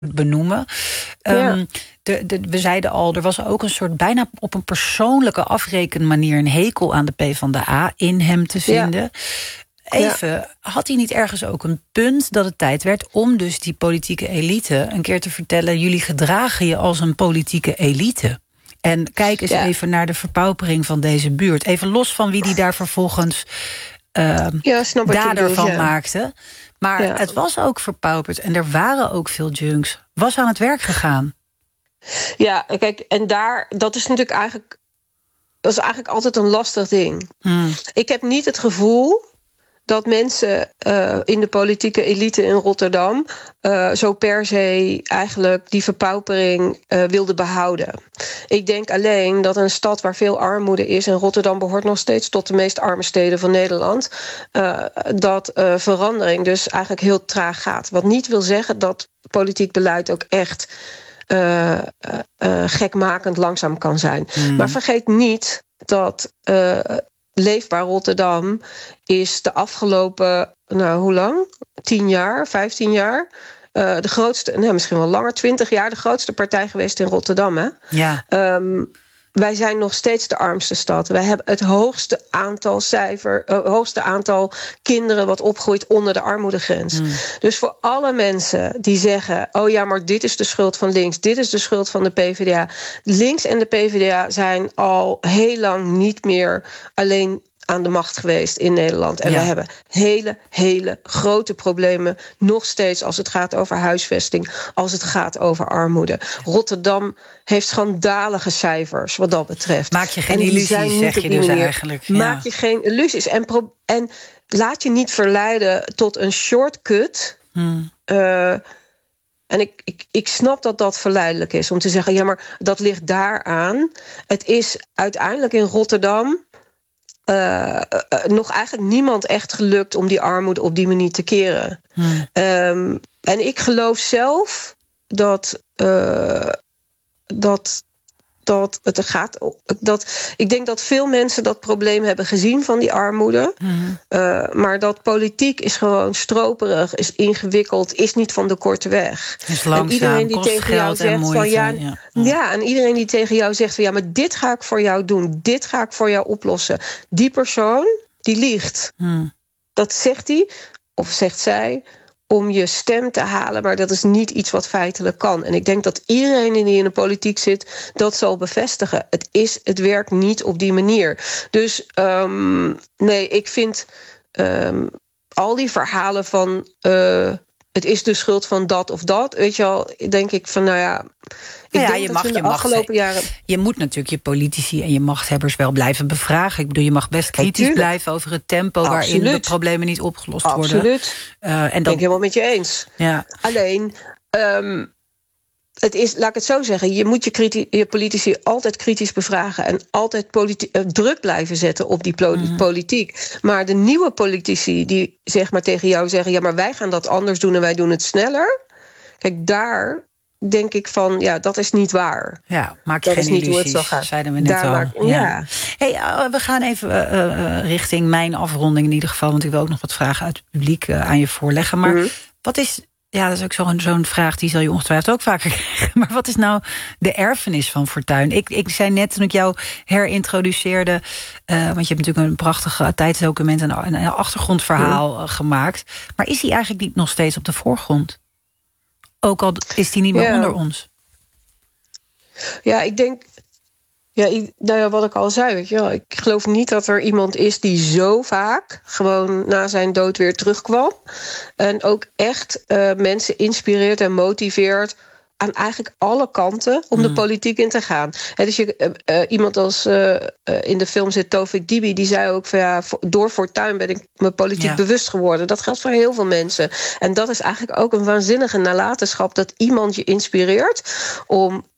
benoemen. We zeiden al, er was ook een soort bijna op een persoonlijke afrekenmanier een hekel aan de PvdA in hem te vinden. Even, had hij niet ergens ook een punt dat het tijd werd om dus die politieke elite een keer te vertellen, jullie gedragen je als een politieke elite? En kijk eens even naar de verpaupering van deze buurt. Even los van wie die daar vervolgens dader van maakte. Maar het was ook verpauperd en er waren ook veel junks. Was aan het werk gegaan. Ja, kijk, en dat is natuurlijk eigenlijk altijd een lastig ding. Ik heb niet het gevoel dat mensen in de politieke elite in Rotterdam zo per se eigenlijk die verpaupering wilden behouden. Ik denk alleen dat een stad waar veel armoede is, en Rotterdam behoort nog steeds tot de meest arme steden van Nederland, dat verandering dus eigenlijk heel traag gaat. Wat niet wil zeggen dat politiek beleid ook echt gekmakend langzaam kan zijn. Maar vergeet niet dat Leefbaar Rotterdam is de afgelopen, hoe lang? 10 jaar, 15 jaar. De grootste, misschien wel langer, 20 jaar, de grootste partij geweest in Rotterdam. Hè? Ja. Wij zijn nog steeds de armste stad. Wij hebben het hoogste aantal kinderen wat opgroeit onder de armoedegrens. Dus voor alle mensen die zeggen, oh ja, maar dit is de schuld van links, dit is de schuld van de PvdA. Links en de PvdA zijn al heel lang niet meer alleen aan de macht geweest in Nederland. En we hebben hele grote problemen nog steeds als het gaat over huisvesting, als het gaat over armoede. Rotterdam heeft schandalige cijfers wat dat betreft. Maak je geen illusies, zeg je dus eigenlijk. Ja. Maak je geen illusies. En laat je niet verleiden tot een shortcut. En ik snap dat dat verleidelijk is om te zeggen, ja, maar dat ligt daaraan. Het is uiteindelijk in Rotterdam nog eigenlijk niemand echt gelukt om die armoede op die manier te keren. En ik geloof zelf dat het gaat. Ik denk dat veel mensen dat probleem hebben gezien van die armoede. Maar dat politiek is gewoon stroperig, is ingewikkeld, is niet van de korte weg. Is langzaam, en iedereen die kost tegen jou zegt moeite, van en iedereen die tegen jou zegt van ja, maar dit ga ik voor jou doen, dit ga ik voor jou oplossen. Die persoon die liegt. Dat zegt hij of zegt zij om je stem te halen, maar dat is niet iets wat feitelijk kan. En ik denk dat iedereen die in de politiek zit dat zal bevestigen. Het werkt niet op die manier. Dus nee, ik vind al die verhalen van het is de schuld van dat of dat, weet je wel, denk ik van je moet natuurlijk je politici en je machthebbers wel blijven bevragen. Ik bedoel, je mag best kritisch blijven over het tempo waarin de problemen niet opgelost worden. Absoluut. En dat ben ik helemaal met je eens. Ja. Alleen, het is, laat ik het zo zeggen, je moet je politici altijd kritisch bevragen en altijd druk blijven zetten op die politiek. Maar de nieuwe politici die zeg maar tegen jou zeggen, ja, maar wij gaan dat anders doen en wij doen het sneller. Kijk, daar denk ik van, ja, dat is niet waar. Ja, maak je geen illusies, hoe het zal gaan. Zeiden we net al. Hey, we gaan even richting mijn afronding in ieder geval, want ik wil ook nog wat vragen uit het publiek aan je voorleggen. Maar wat is, ja, dat is ook zo'n vraag, die zal je ongetwijfeld ook vaker krijgen. Maar wat is nou de erfenis van Fortuyn? Ik zei net toen ik jou herintroduceerde, want je hebt natuurlijk een prachtig tijdsdocument en een achtergrondverhaal gemaakt. Maar is hij eigenlijk niet nog steeds op de voorgrond? Ook al is hij niet meer onder ons. Ja, ik denk, wat ik al zei, weet je wel, ik geloof niet dat er iemand is die zo vaak gewoon na zijn dood weer terugkwam. En ook echt mensen inspireert en motiveert aan eigenlijk alle kanten om de politiek in te gaan. En dus iemand als in de film zit Tovik Dibi, die zei ook van door Fortuyn ben ik me politiek bewust geworden. Dat geldt voor heel veel mensen. En dat is eigenlijk ook een waanzinnige nalatenschap, dat iemand je inspireert om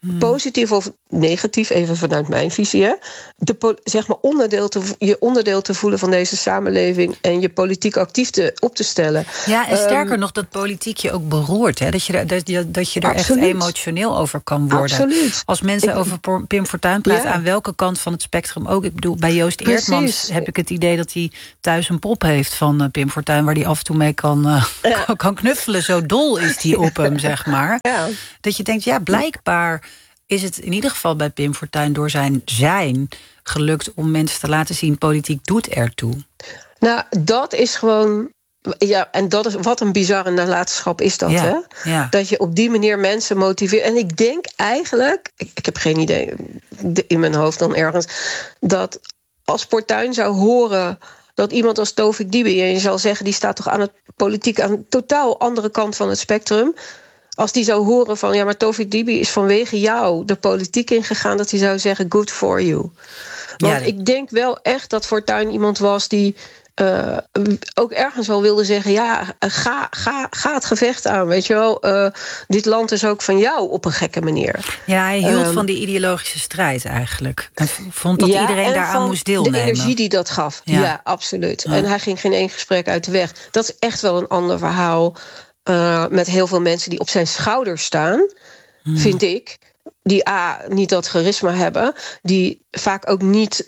positief of negatief, even vanuit mijn visie, hè, zeg maar je onderdeel te voelen van deze samenleving en je politiek actief op te stellen. Ja, en sterker nog, dat politiek je ook beroert. Hè? Dat je er echt emotioneel over kan worden. Absoluut. Als mensen over Pim Fortuyn praten, aan welke kant van het spectrum ook. Ik bedoel, bij Joost Eertmans heb ik het idee dat hij thuis een pop heeft van Pim Fortuyn, waar hij af en toe mee kan knuffelen. Zo dol is hij op hem, zeg maar. Ja. Dat je denkt, ja, blijkbaar is het in ieder geval bij Pim Fortuyn door zijn gelukt om mensen te laten zien, politiek doet ertoe. Nou, dat is gewoon. Ja, en dat is wat een bizarre nalatenschap is dat, hè? Ja. Dat je op die manier mensen motiveert. En ik denk eigenlijk, ik heb geen idee, in mijn hoofd dan ergens, dat als Fortuyn zou horen dat iemand als Tovik Dibi, en je zal zeggen, die staat toch aan een totaal andere kant van het spectrum. Als die zou horen van, ja, maar Tovik Dibi is vanwege jou de politiek ingegaan, dat hij zou zeggen, good for you. Want ik denk wel echt dat Fortuyn iemand was die ook ergens wel wilde zeggen, ja, ga het gevecht aan, weet je wel. Dit land is ook van jou op een gekke manier. Ja, hij hield van die ideologische strijd eigenlijk. En vond dat iedereen daaraan moest deelnemen. De energie die dat gaf, ja absoluut. Ja. En hij ging geen één gesprek uit de weg. Dat is echt wel een ander verhaal met heel veel mensen die op zijn schouders staan, vind ik. Die niet dat charisma hebben, die vaak ook niet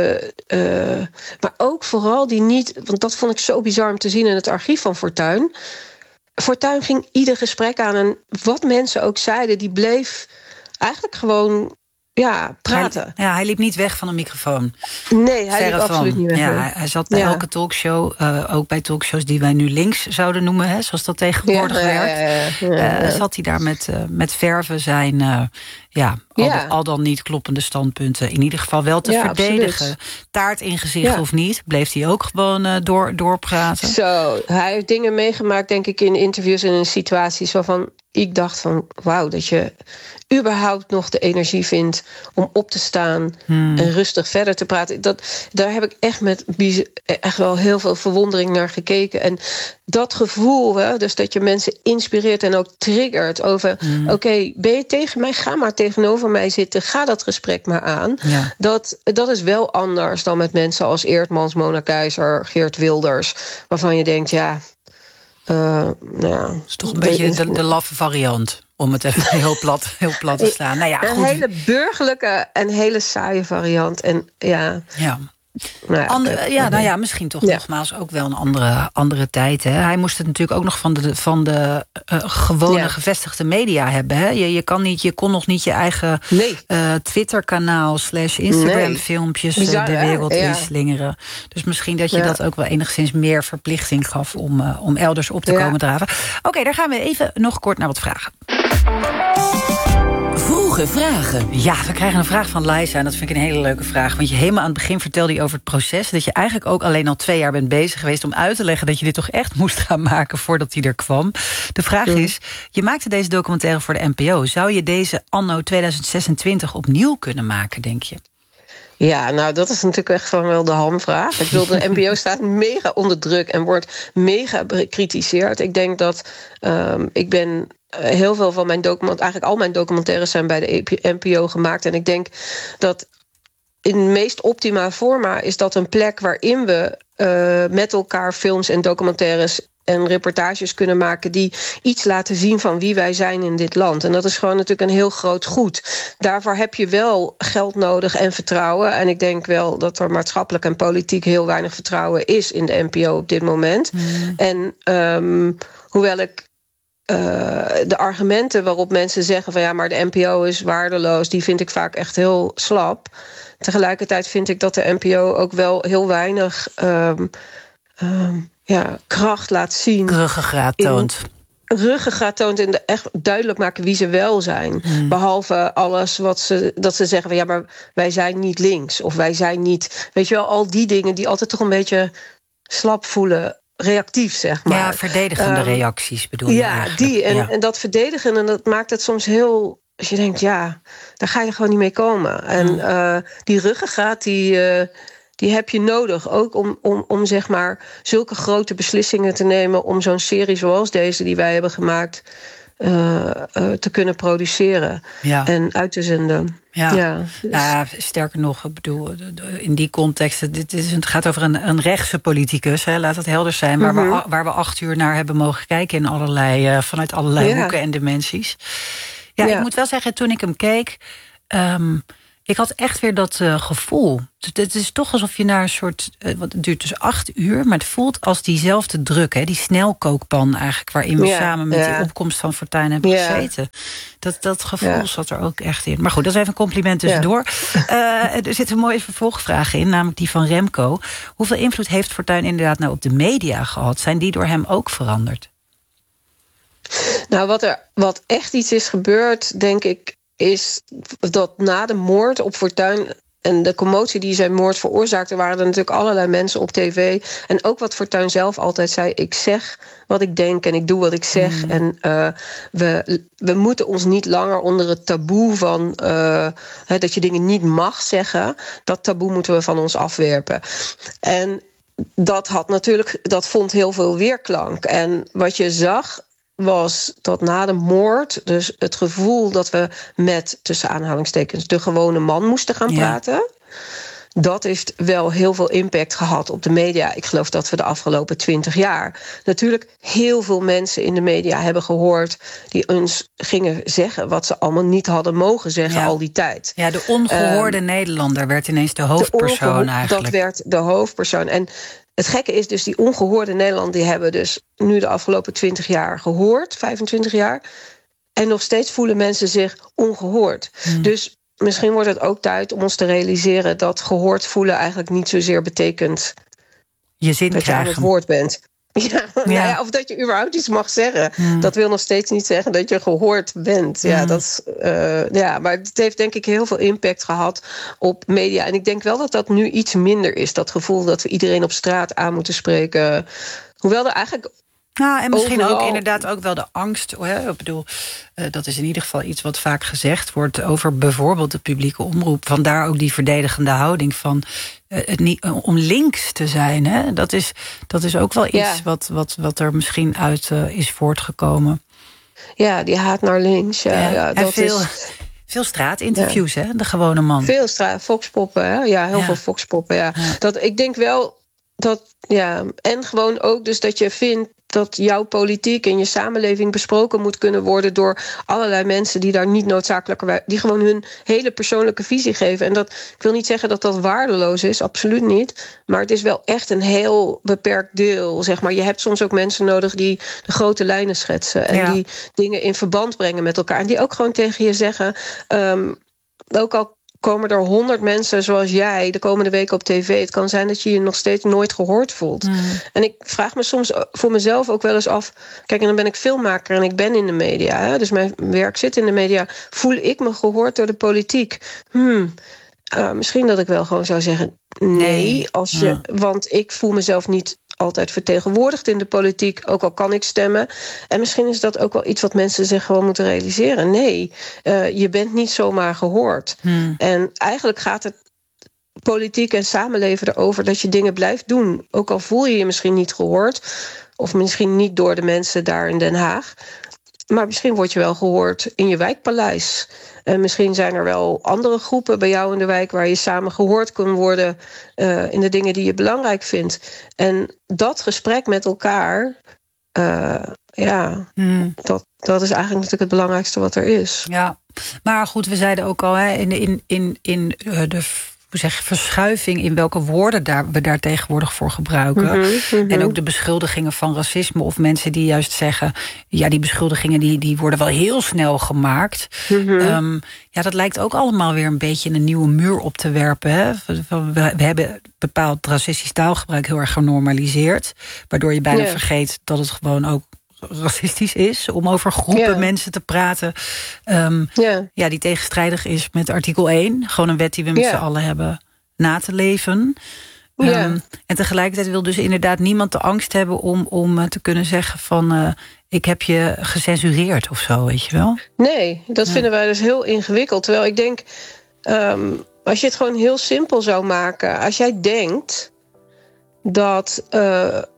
maar ook vooral die niet, want dat vond ik zo bizar om te zien in het archief van Fortuyn. Fortuyn ging ieder gesprek aan en wat mensen ook zeiden, die bleef eigenlijk gewoon praten. Hij liep niet weg van een microfoon. Nee, hij liep absoluut niet weg. Ja, hij zat bij elke talkshow, ook bij talkshows die wij nu links zouden noemen, hè, zoals dat tegenwoordig werkt. Zat hij daar met verven zijn al dan niet kloppende standpunten in ieder geval wel te verdedigen. Absoluut. Taart in gezicht of niet, bleef hij ook gewoon doorpraten. Zo, hij heeft dingen meegemaakt, denk ik, in interviews en in situaties waarvan ik dacht van, wauw, dat je überhaupt nog de energie vindt om op te staan en rustig verder te praten. Daar heb ik echt wel heel veel verwondering naar gekeken. En dat gevoel, hè, dus dat je mensen inspireert en ook triggert over, oké, ben je tegen mij? Ga maar tegenover mij zitten. Ga dat gesprek maar aan. Ja. Dat is wel anders dan met mensen als Eertmans, Mona Keizer, Geert Wilders, waarvan je denkt, het is toch een beetje de laffe variant, om het even heel plat te slaan. Nou ja, een hele burgerlijke en hele saaie variant. En misschien toch nogmaals ook wel een andere tijd. Hè. Hij moest het natuurlijk ook nog van de gewone gevestigde media hebben. Hè. Je kon nog niet je eigen Twitter-kanaal / Instagram-filmpjes de wereld inslingeren. Dus misschien dat je dat ook wel enigszins meer verplichting gaf om elders op te komen draven. Oké, daar gaan we even nog kort naar wat vragen. Vroege vragen. Ja, we krijgen een vraag van Liza en dat vind ik een hele leuke vraag. Want je helemaal aan het begin vertelde je over het proces, dat je eigenlijk ook alleen al 2 jaar bent bezig geweest om uit te leggen dat je dit toch echt moest gaan maken voordat hij er kwam. De vraag is, je maakte deze documentaire voor de NPO. Zou je deze anno 2026 opnieuw kunnen maken, denk je? Ja, nou, dat is natuurlijk echt gewoon wel de hamvraag. Ik bedoel, de NPO staat mega onder druk en wordt mega bekritiseerd. Ik denk dat ik ben heel veel van eigenlijk al mijn documentaires zijn bij de NPO gemaakt. En ik denk dat in de meest optima forma is dat een plek waarin we met elkaar films en documentaires en reportages kunnen maken die iets laten zien van wie wij zijn in dit land. En dat is gewoon natuurlijk een heel groot goed. Daarvoor heb je wel geld nodig en vertrouwen. En ik denk wel dat er maatschappelijk en politiek heel weinig vertrouwen is in de NPO op dit moment. En hoewel ik de argumenten waarop mensen zeggen van ja, maar de NPO is waardeloos, die vind ik vaak echt heel slap. Tegelijkertijd vind ik dat de NPO ook wel heel weinig kracht laat zien. Ruggengraat toont. En echt duidelijk maken wie ze wel zijn. Behalve alles dat ze zeggen van ja, maar wij zijn niet links. Of wij zijn niet, weet je wel, al die dingen die altijd toch een beetje slap voelen. Reactief, zeg maar. Ja, verdedigende reacties bedoel je eigenlijk. En dat verdedigen, en dat maakt het soms heel, als je denkt, ja, daar ga je gewoon niet mee komen. En die ruggengraat, die heb je nodig. Ook om zeg maar zulke grote beslissingen te nemen, om zo'n serie zoals deze die wij hebben gemaakt te kunnen produceren en uit te zenden. Ja, sterker nog, ik bedoel, in die context, het gaat over een rechtse politicus, hè, laat het helder zijn, maar waar we 8 uur naar hebben mogen kijken in vanuit allerlei hoeken en dimensies. Ja, ik moet wel zeggen, toen ik hem keek, ik had echt weer dat gevoel. Het is toch alsof je naar een soort, het duurt dus 8 uur, maar het voelt als diezelfde druk, hè, die snelkookpan eigenlijk, waarin we samen met die opkomst van Fortuyn hebben gezeten. Dat gevoel zat er ook echt in. Maar goed, dat is even een compliment tussendoor. Er zit een mooie vervolgvraag in, namelijk die van Remco. Hoeveel invloed heeft Fortuyn inderdaad nou op de media gehad? Zijn die door hem ook veranderd? Nou, wat echt iets is gebeurd, denk ik, is dat na de moord op Fortuyn en de commotie die zijn moord veroorzaakte, waren er natuurlijk allerlei mensen op tv. En ook wat Fortuyn zelf altijd zei: ik zeg wat ik denk en ik doe wat ik zeg. En we moeten ons niet langer onder het taboe van dat je dingen niet mag zeggen. Dat taboe moeten we van ons afwerpen. En dat vond heel veel weerklank. En wat je zag was dat na de moord, dus het gevoel dat we met, tussen aanhalingstekens, de gewone man moesten gaan praten. Dat heeft wel heel veel impact gehad op de media. Ik geloof dat we de afgelopen 20 jaar natuurlijk heel veel mensen in de media hebben gehoord die ons gingen zeggen wat ze allemaal niet hadden mogen zeggen al die tijd. Ja, de ongehoorde Nederlander werd ineens de hoofdpersoon eigenlijk. Dat werd de hoofdpersoon. En het gekke is dus, die ongehoorde Nederland, die hebben dus nu de afgelopen 20 jaar gehoord, 25 jaar. En nog steeds voelen mensen zich ongehoord. Dus misschien wordt het ook tijd om ons te realiseren dat gehoord voelen eigenlijk niet zozeer betekent je zin dat krijgen. Je aan het woord bent. Of dat je überhaupt iets mag zeggen. Dat wil nog steeds niet zeggen dat je gehoord bent. Maar het heeft denk ik heel veel impact gehad op media. En ik denk wel dat dat nu iets minder is. Dat gevoel dat we iedereen op straat aan moeten spreken. Hoewel er eigenlijk en misschien overal ook inderdaad ook wel de angst. Hè? Ik bedoel, dat is in ieder geval iets wat vaak gezegd wordt over bijvoorbeeld de publieke omroep. Vandaar ook die verdedigende houding van het niet om links te zijn. Hè? Dat is ook wel iets wat er misschien uit is voortgekomen. Ja, die haat naar links. Veel straatinterviews, hè? De gewone man. Veel foxpoppen, hè? Ja, heel veel foxpoppen. Ja. Ik denk wel dat, en gewoon ook dus dat je vindt dat jouw politiek en je samenleving besproken moet kunnen worden door allerlei mensen die daar niet noodzakelijk, die gewoon hun hele persoonlijke visie geven. En ik wil niet zeggen dat dat waardeloos is, absoluut niet. Maar het is wel echt een heel beperkt deel, zeg maar. Je hebt soms ook mensen nodig die de grote lijnen schetsen en die dingen in verband brengen met elkaar. En die ook gewoon tegen je zeggen, ook al komen er 100 mensen zoals jij de komende weken op tv. Het kan zijn dat je je nog steeds nooit gehoord voelt. En ik vraag me soms voor mezelf ook wel eens af. Kijk, en dan ben ik filmmaker en ik ben in de media. Hè, dus mijn werk zit in de media. Voel ik me gehoord door de politiek? Misschien dat ik wel gewoon zou zeggen nee. Want ik voel mezelf niet altijd vertegenwoordigd in de politiek, ook al kan ik stemmen. En misschien is dat ook wel iets wat mensen zich gewoon moeten realiseren. Nee, je bent niet zomaar gehoord. En eigenlijk gaat het politiek en samenleven erover dat je dingen blijft doen. Ook al voel je je misschien niet gehoord, of misschien niet door de mensen daar in Den Haag. Maar misschien word je wel gehoord in je wijkpaleis. En misschien zijn er wel andere groepen bij jou in de wijk waar je samen gehoord kan worden in de dingen die je belangrijk vindt. En dat gesprek met elkaar, dat is eigenlijk natuurlijk het belangrijkste wat er is. Ja, maar goed, we zeiden ook al, hè, in de verschuiving in welke woorden we daar tegenwoordig voor gebruiken. En ook de beschuldigingen van racisme of mensen die juist zeggen, die beschuldigingen die worden wel heel snel gemaakt. Dat lijkt ook allemaal weer een beetje een nieuwe muur op te werpen. Hè? We hebben bepaald racistisch taalgebruik heel erg genormaliseerd, waardoor je bijna vergeet dat het gewoon ook racistisch is om over groepen mensen te praten die tegenstrijdig is met artikel 1. Gewoon een wet die we met z'n allen hebben na te leven. En tegelijkertijd wil dus inderdaad niemand de angst hebben om te kunnen zeggen van ik heb je gecensureerd of zo, weet je wel? Nee, dat vinden wij dus heel ingewikkeld. Terwijl ik denk, als je het gewoon heel simpel zou maken, als jij denkt dat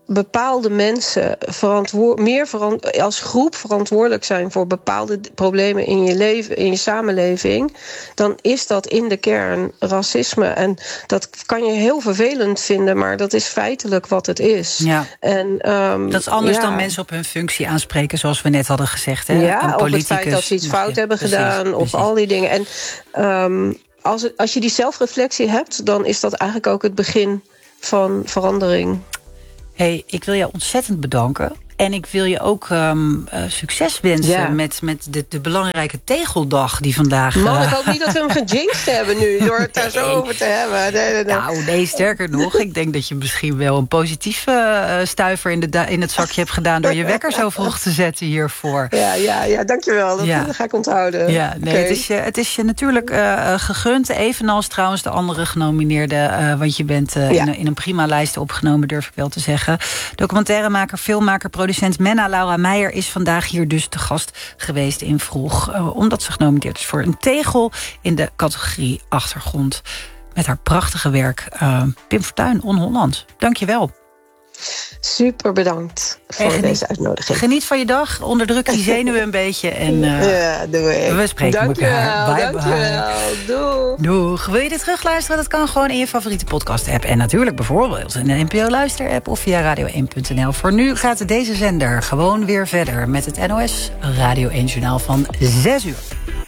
bepaalde mensen als groep verantwoordelijk zijn voor bepaalde problemen in je leven, in je samenleving, dan is dat in de kern racisme. En dat kan je heel vervelend vinden, maar dat is feitelijk wat het is. Ja. En, dat is anders dan mensen op hun functie aanspreken, zoals we net hadden gezegd. Hè? Ja, of het feit dat ze iets fout hebben gedaan, of al die dingen. En als je die zelfreflectie hebt, dan is dat eigenlijk ook het begin van verandering. Hey, ik wil je ontzettend bedanken. En ik wil je ook succes wensen met de belangrijke tegeldag die vandaag... Man, ik hoop niet dat we hem gejinxed hebben nu, door het daar zo over te hebben. Nee. Nou, nee, sterker nog. Ik denk dat je misschien wel een positieve stuiver in het zakje hebt gedaan... door je wekker zo vroeg te zetten hiervoor. Ja, dankjewel. Dat ga ik onthouden. Ja, nee, okay. Het is je natuurlijk gegund. Evenals trouwens de andere genomineerden. Want je bent in een prima lijst opgenomen, durf ik wel te zeggen. Documentairemaker, filmmaker, producent Menna Laura Meijer is vandaag hier dus te gast geweest in Vroeg. Omdat ze genomineerd is voor een tegel in de categorie achtergrond. Met haar prachtige werk. Pim Fortuyn, On-Holland. Dank je wel. Super bedankt voor deze uitnodiging. Geniet van je dag. Onderdruk die zenuwen een beetje. En, doe ik. We spreken elkaar. Bye bye. Doeg. Wil je dit terugluisteren? Dat kan gewoon in je favoriete podcast-app. En natuurlijk bijvoorbeeld in de NPO-luister-app of via radio1.nl. Voor nu gaat deze zender gewoon weer verder met het NOS Radio 1-journaal van 6 uur.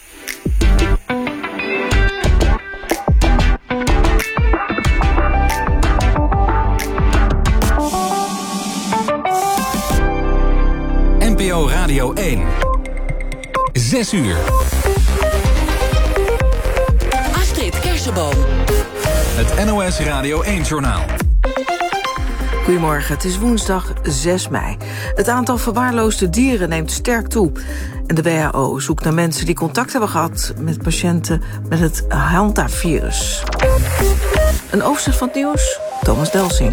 NPO Radio 1. 6 uur. Astrid Kersenboom. Het NOS Radio 1-journaal. Goedemorgen, het is woensdag 6 mei. Het aantal verwaarloosde dieren neemt sterk toe. En de WHO zoekt naar mensen die contact hebben gehad met patiënten met het hantavirus. Een overzicht van het nieuws, Thomas Delsing.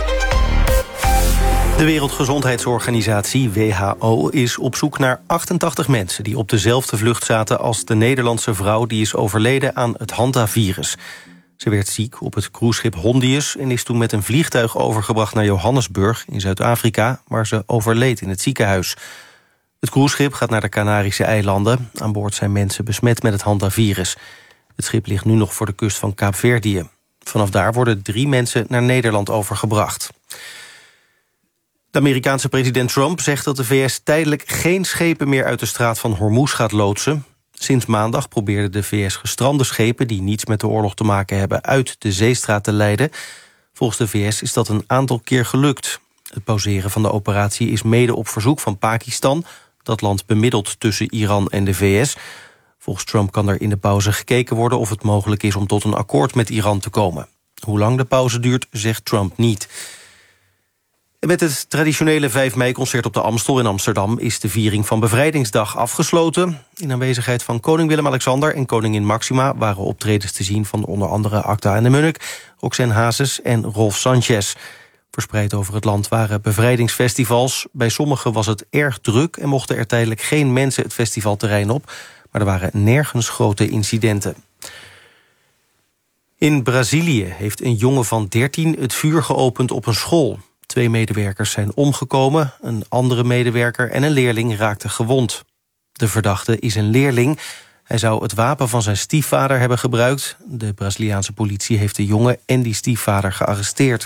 De Wereldgezondheidsorganisatie, WHO, is op zoek naar 88 mensen... die op dezelfde vlucht zaten als de Nederlandse vrouw... die is overleden aan het hantavirus. Ze werd ziek op het cruiseschip Hondius... en is toen met een vliegtuig overgebracht naar Johannesburg in Zuid-Afrika... waar ze overleed in het ziekenhuis. Het cruiseschip gaat naar de Canarische eilanden. Aan boord zijn mensen besmet met het hantavirus. Het schip ligt nu nog voor de kust van Kaapverdië. Vanaf daar worden 3 mensen naar Nederland overgebracht. De Amerikaanse president Trump zegt dat de VS tijdelijk geen schepen meer uit de straat van Hormuz gaat loodsen. Sinds maandag probeerde de VS gestrande schepen die niets met de oorlog te maken hebben uit de zeestraat te leiden. Volgens de VS is dat een aantal keer gelukt. Het pauzeren van de operatie is mede op verzoek van Pakistan. Dat land bemiddelt tussen Iran en de VS. Volgens Trump kan er in de pauze gekeken worden of het mogelijk is om tot een akkoord met Iran te komen. Hoe lang de pauze duurt, zegt Trump niet. Met het traditionele 5 mei-concert op de Amstel in Amsterdam... is de viering van Bevrijdingsdag afgesloten. In aanwezigheid van koning Willem-Alexander en koningin Maxima... waren optredens te zien van onder andere Acta en de Munnik... Roxanne Hazes en Rolf Sanchez. Verspreid over het land waren bevrijdingsfestivals. Bij sommigen was het erg druk... en mochten er tijdelijk geen mensen het festivalterrein op. Maar er waren nergens grote incidenten. In Brazilië heeft een jongen van 13 het vuur geopend op een school... 2 medewerkers zijn omgekomen, een andere medewerker en een leerling raakten gewond. De verdachte is een leerling. Hij zou het wapen van zijn stiefvader hebben gebruikt. De Braziliaanse politie heeft de jongen en die stiefvader gearresteerd.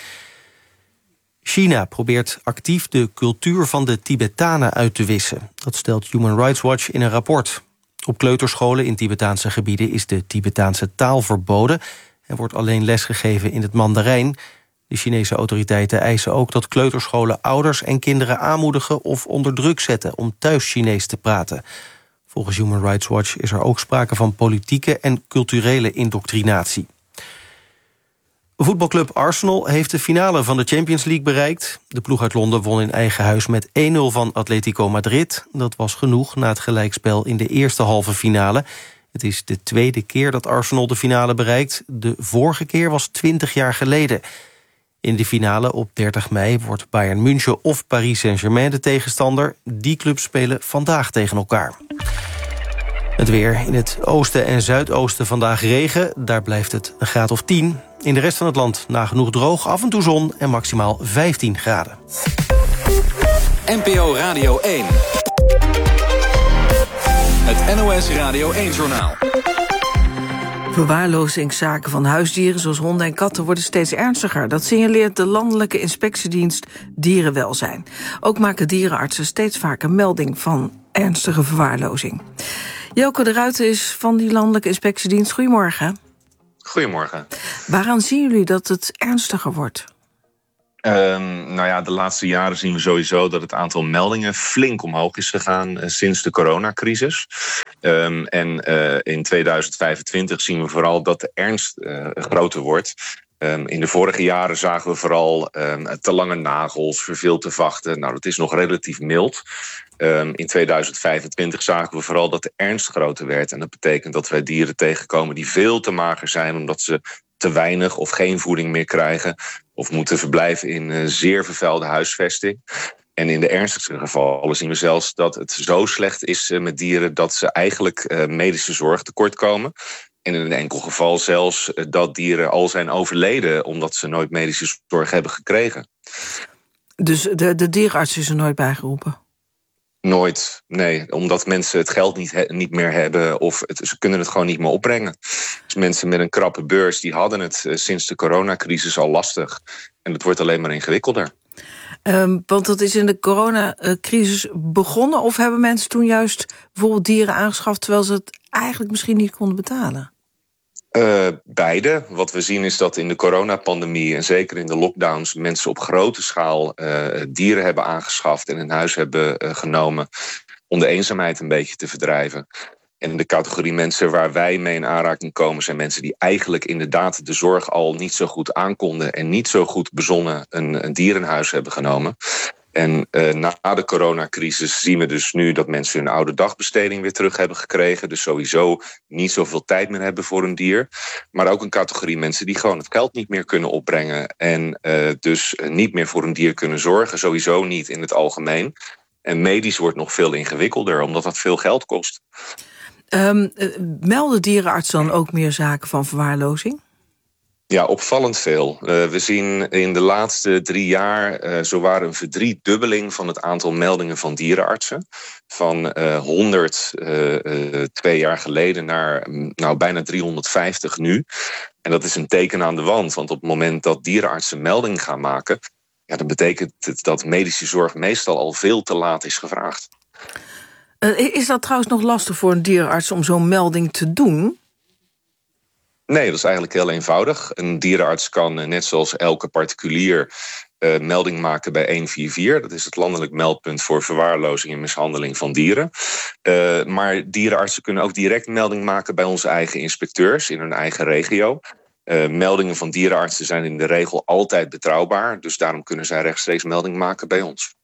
China probeert actief de cultuur van de Tibetanen uit te wissen. Dat stelt Human Rights Watch in een rapport. Op kleuterscholen in Tibetaanse gebieden is de Tibetaanse taal verboden... en wordt alleen lesgegeven in het Mandarijn... De Chinese autoriteiten eisen ook dat kleuterscholen ouders en kinderen aanmoedigen of onder druk zetten om thuis Chinees te praten. Volgens Human Rights Watch is er ook sprake van politieke en culturele indoctrinatie. Voetbalclub Arsenal heeft de finale van de Champions League bereikt. De ploeg uit Londen won in eigen huis met 1-0 van Atletico Madrid. Dat was genoeg na het gelijkspel in de eerste halve finale. Het is de 2e keer dat Arsenal de finale bereikt. De vorige keer was 20 jaar geleden. In de finale op 30 mei wordt Bayern München of Paris Saint-Germain de tegenstander. Die clubs spelen vandaag tegen elkaar. Het weer in het oosten en zuidoosten vandaag regen. Daar blijft het een graad of 10. In de rest van het land nagenoeg droog, af en toe zon en maximaal 15 graden. NPO Radio 1. Het NOS Radio 1-journaal. Verwaarlozingszaken van huisdieren zoals honden en katten worden steeds ernstiger. Dat signaleert de Landelijke Inspectiedienst Dierenwelzijn. Ook maken dierenartsen steeds vaker melding van ernstige verwaarlozing. Jelke de Ruiter is van die Landelijke Inspectiedienst. Goedemorgen. Goedemorgen. Waaraan zien jullie dat het ernstiger wordt? De laatste jaren zien we sowieso dat het aantal meldingen flink omhoog is gegaan sinds de coronacrisis. In 2025 zien we vooral dat de ernst groter wordt. In de vorige jaren zagen we vooral te lange nagels, verveelde vachten. Nou, dat is nog relatief mild. In 2025 zagen we vooral dat de ernst groter werd. En dat betekent dat wij dieren tegenkomen die veel te mager zijn, omdat ze te weinig of geen voeding meer krijgen, of moeten verblijven in zeer vervuilde huisvesting. En in de ernstigste gevallen zien we zelfs dat het zo slecht is met dieren dat ze eigenlijk medische zorg tekortkomen. En in een enkel geval zelfs dat dieren al zijn overleden omdat ze nooit medische zorg hebben gekregen. Dus de dierenarts is er nooit bijgeroepen? Nooit, nee. Omdat mensen het geld niet meer hebben of ze kunnen het gewoon niet meer opbrengen. Dus mensen met een krappe beurs die hadden het sinds de coronacrisis al lastig. En het wordt alleen maar ingewikkelder. Want dat is in de coronacrisis begonnen, of hebben mensen toen juist bijvoorbeeld dieren aangeschaft terwijl ze het eigenlijk misschien niet konden betalen? Beide. Wat we zien is dat in de coronapandemie en zeker in de lockdowns mensen op grote schaal dieren hebben aangeschaft en in huis hebben genomen om de eenzaamheid een beetje te verdrijven. En de categorie mensen waar wij mee in aanraking komen zijn mensen die eigenlijk inderdaad de zorg al niet zo goed aankonden en niet zo goed bezonnen een dier in huis hebben genomen. En na de coronacrisis zien we dus nu dat mensen hun oude dagbesteding weer terug hebben gekregen. Dus sowieso niet zoveel tijd meer hebben voor een dier. Maar ook een categorie mensen die gewoon het geld niet meer kunnen opbrengen. En dus niet meer voor een dier kunnen zorgen. Sowieso niet in het algemeen. En medisch wordt nog veel ingewikkelder, omdat dat veel geld kost. Melden dierenartsen dan ook meer zaken van verwaarlozing? Ja, opvallend veel. We zien in de laatste 3 jaar zowaar een verdriedubbeling van het aantal meldingen van dierenartsen. Van 100 2 jaar geleden naar bijna 350 nu. En dat is een teken aan de wand, want op het moment dat dierenartsen melding gaan maken, ja, dan betekent het dat medische zorg meestal al veel te laat is gevraagd. Is dat trouwens nog lastig voor een dierenarts om zo'n melding te doen? Nee, dat is eigenlijk heel eenvoudig. Een dierenarts kan, net zoals elke particulier, melding maken bij 144. Dat is het landelijk meldpunt voor verwaarlozing en mishandeling van dieren. Maar dierenartsen kunnen ook direct melding maken bij onze eigen inspecteurs in hun eigen regio. Meldingen van dierenartsen zijn in de regel altijd betrouwbaar. Dus daarom kunnen zij rechtstreeks melding maken bij ons.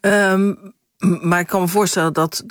Maar ik kan me voorstellen dat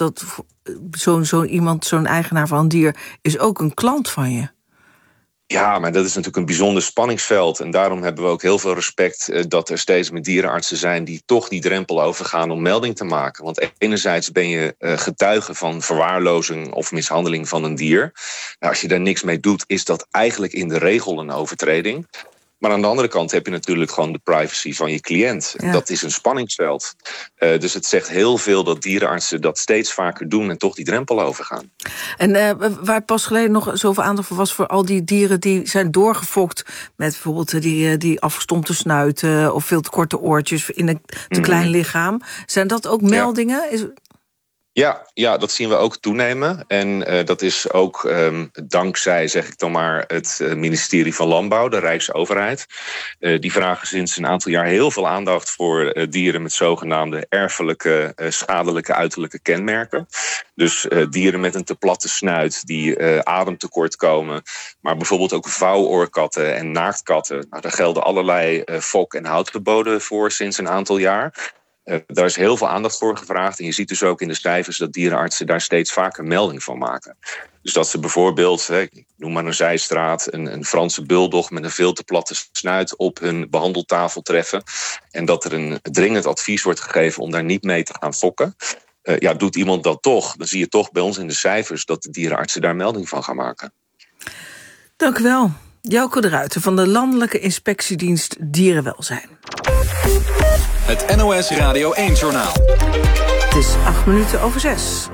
zo'n eigenaar van een dier is ook een klant van je. Ja, maar dat is natuurlijk een bijzonder spanningsveld. En daarom hebben we ook heel veel respect dat er steeds meer dierenartsen zijn die toch die drempel overgaan om melding te maken. Want enerzijds ben je getuige van verwaarlozing of mishandeling van een dier. Nou, als je daar niks mee doet, is dat eigenlijk in de regel een overtreding. Maar aan de andere kant heb je natuurlijk gewoon de privacy van je cliënt. Ja. Dat is een spanningsveld. Dus het zegt heel veel dat dierenartsen dat steeds vaker doen en toch die drempel overgaan. En waar pas geleden nog zoveel aandacht voor was voor al die dieren die zijn doorgefokt met bijvoorbeeld die afgestompte snuiten of veel te korte oortjes in een te klein lichaam. Zijn dat ook meldingen? Ja, dat zien we ook toenemen. En dat is ook dankzij, zeg ik dan maar, het ministerie van Landbouw, de Rijksoverheid. Die vragen sinds een aantal jaar heel veel aandacht voor dieren met zogenaamde erfelijke, schadelijke uiterlijke kenmerken. Dus dieren met een te platte snuit die ademtekort komen. Maar bijvoorbeeld ook vouwoorkatten en naaktkatten. Nou, daar gelden allerlei fok- en houtverboden voor sinds een aantal jaar. Daar is heel veel aandacht voor gevraagd. En je ziet dus ook in de cijfers dat dierenartsen daar steeds vaker melding van maken. Dus dat ze bijvoorbeeld, ik noem maar een zijstraat, een Franse bulldog met een veel te platte snuit op hun behandeltafel treffen. En dat er een dringend advies wordt gegeven om daar niet mee te gaan fokken. Doet iemand dat toch, dan zie je toch bij ons in de cijfers dat de dierenartsen daar melding van gaan maken. Dank u wel. Jouke de Ruiter van de Landelijke Inspectiedienst Dierenwelzijn. Het NOS Radio 1-journaal. Het is 6:08.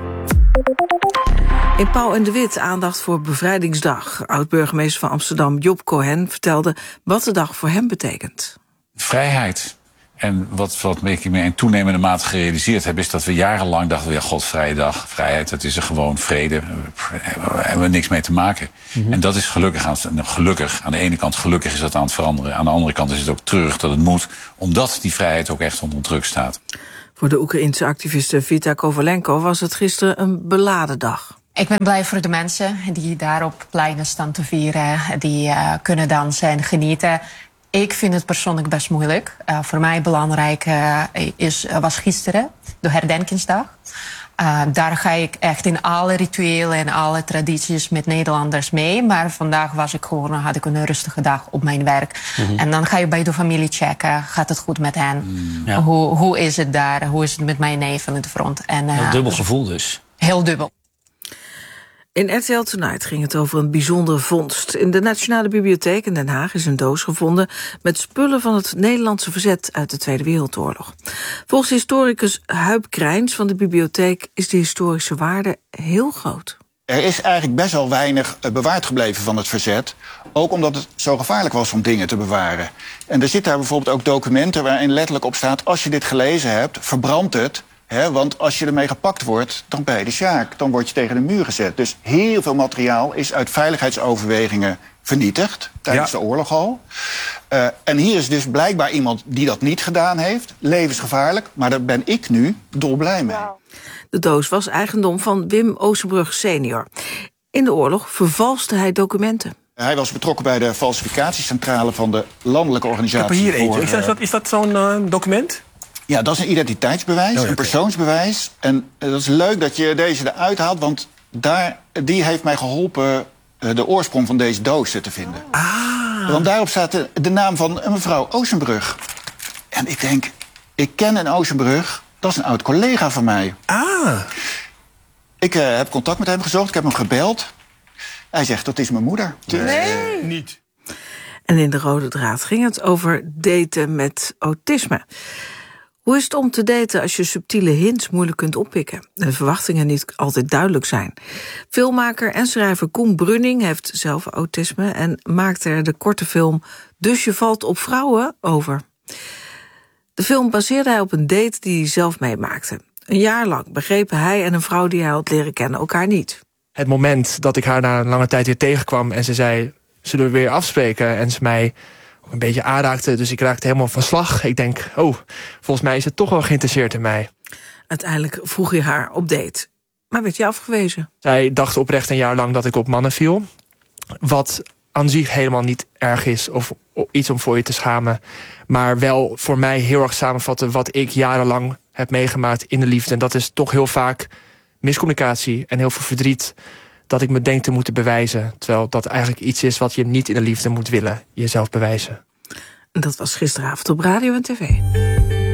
In Pauw en de Wit aandacht voor Bevrijdingsdag. Oud-burgemeester van Amsterdam Job Cohen vertelde wat de dag voor hem betekent. Vrijheid. En wat ik me in toenemende mate gerealiseerd heb, is dat we jarenlang dachten, ja, god, vrije dag, vrijheid, dat is er gewoon vrede. Daar hebben we niks mee te maken. Mm-hmm. En dat is gelukkig, aan de ene kant gelukkig is dat aan het veranderen. Aan de andere kant is het ook treurig dat het moet, omdat die vrijheid ook echt onder druk staat. Voor de Oekraïense activiste Vita Kovalenko was het gisteren een beladen dag. Ik ben blij voor de mensen die daar op pleinen staan te vieren. Die kunnen dansen en genieten. Ik vind het persoonlijk best moeilijk. Voor mij belangrijk was gisteren, de herdenkingsdag. Daar ga ik echt in alle rituelen en alle tradities met Nederlanders mee. Maar vandaag had ik een rustige dag op mijn werk. Mm-hmm. En dan ga je bij de familie checken. Gaat het goed met hen? Ja. Hoe is het daar? Hoe is het met mijn neef aan het front? Heel dubbel gevoel dus. Heel dubbel. In RTL Tonight ging het over een bijzondere vondst. In de Nationale Bibliotheek in Den Haag is een doos gevonden met spullen van het Nederlandse verzet uit de Tweede Wereldoorlog. Volgens historicus Huib Krijns van de bibliotheek is de historische waarde heel groot. Er is eigenlijk best wel weinig bewaard gebleven van het verzet. Ook omdat het zo gevaarlijk was om dingen te bewaren. En er zitten daar bijvoorbeeld ook documenten waarin letterlijk op staat, als je dit gelezen hebt, verbrand het. Want als je ermee gepakt wordt, dan ben je de sjaak. Dan word je tegen de muur gezet. Dus heel veel materiaal is uit veiligheidsoverwegingen vernietigd. Tijdens de oorlog al. En hier is dus blijkbaar iemand die dat niet gedaan heeft. Levensgevaarlijk, maar daar ben ik nu dolblij mee. De doos was eigendom van Wim Oosterbrug senior. In de oorlog vervalste hij documenten. Hij was betrokken bij de falsificatiecentrale van de landelijke organisatie. Ik heb er hier eentje. Is dat zo'n document? Ja, dat is een identiteitsbewijs, een persoonsbewijs. En dat is leuk dat je deze eruit haalt, want die heeft mij geholpen de oorsprong van deze doos te vinden. Want daarop staat de naam van een mevrouw Oostenbrug. En ik denk, ik ken een Oostenbrug, dat is een oud collega van mij. Ik heb contact met hem gezocht, ik heb hem gebeld. Hij zegt, dat is mijn moeder. Nee, niet. En in de Rode Draad ging het over daten met autisme. Hoe is het om te daten als je subtiele hints moeilijk kunt oppikken en de verwachtingen niet altijd duidelijk zijn? Filmmaker en schrijver Koen Brunning heeft zelf autisme en maakt er de korte film Dus je valt op vrouwen over. De film baseerde hij op een date die hij zelf meemaakte. Een jaar lang begrepen hij en een vrouw die hij had leren kennen elkaar niet. Het moment dat ik haar na een lange tijd weer tegenkwam en ze zei, zullen we weer afspreken? En ze mij een beetje aanraakte, dus ik raakte helemaal van slag. Ik denk, volgens mij is het toch wel geïnteresseerd in mij. Uiteindelijk vroeg hij haar op date, maar werd je afgewezen. Zij dacht oprecht een jaar lang dat ik op mannen viel. Wat aan zich helemaal niet erg is of iets om voor je te schamen. Maar wel voor mij heel erg samenvatten wat ik jarenlang heb meegemaakt in de liefde. En dat is toch heel vaak miscommunicatie en heel veel verdriet dat ik me denk te moeten bewijzen. Terwijl dat eigenlijk iets is wat je niet in de liefde moet willen. Jezelf bewijzen. Dat was gisteravond op radio en tv.